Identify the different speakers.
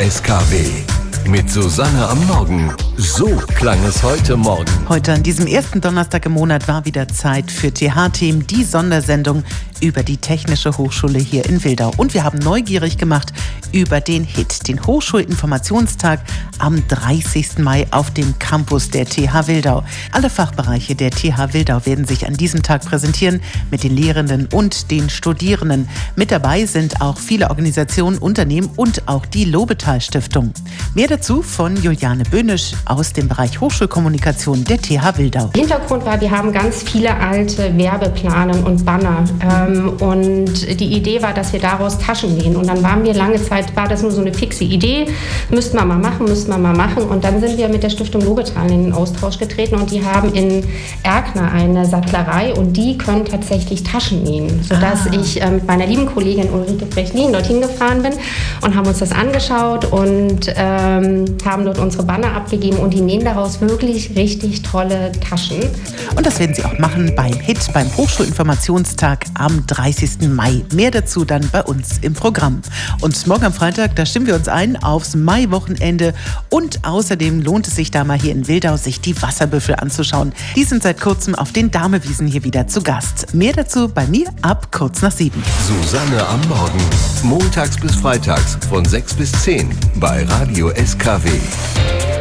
Speaker 1: SKW. Mit Susanne am Morgen. So klang es heute Morgen.
Speaker 2: Heute an diesem ersten Donnerstag im Monat war wieder Zeit für TH-Themen, die Sondersendung über die Technische Hochschule hier in Wildau. Und wir haben neugierig gemacht über den HIT, den Hochschulinformationstag am 30. Mai auf dem Campus der TH Wildau. Alle Fachbereiche der TH Wildau werden sich an diesem Tag präsentieren mit den Lehrenden und den Studierenden. Mit dabei sind auch viele Organisationen, Unternehmen und auch die Lobetal-Stiftung. Mehr dazu von Juliane Böhnisch aus dem Bereich Hochschulkommunikation der TH Wildau.
Speaker 3: Hintergrund war, wir haben ganz viele alte Werbeplanen und Banner und die Idee war, dass wir daraus Taschen nähen und dann waren wir lange Zeit, war das nur so eine fixe Idee, müssten wir mal machen und dann sind wir mit der Stiftung Lobetal in den Austausch getreten und die haben in Erkner eine Sattlerei und die können tatsächlich Taschen nähen, sodass ich mit meiner lieben Kollegin Ulrike Frechlin dorthin gefahren bin und haben uns das angeschaut und haben dort unsere Banner abgegeben und die nähen daraus wirklich richtig tolle Taschen.
Speaker 2: Und das werden sie auch machen beim HIT, beim Hochschulinformationstag am 30. Mai. Mehr dazu dann bei uns im Programm. Und morgen am Freitag, da stimmen wir uns ein aufs Mai-Wochenende und außerdem lohnt es sich da mal hier in Wildau, sich die Wasserbüffel anzuschauen. Die sind seit kurzem auf den Damewiesen hier wieder zu Gast. Mehr dazu bei mir ab kurz nach 7.
Speaker 1: Susanne am Morgen. Montags bis freitags von 6 bis 10 bei Radio SKW.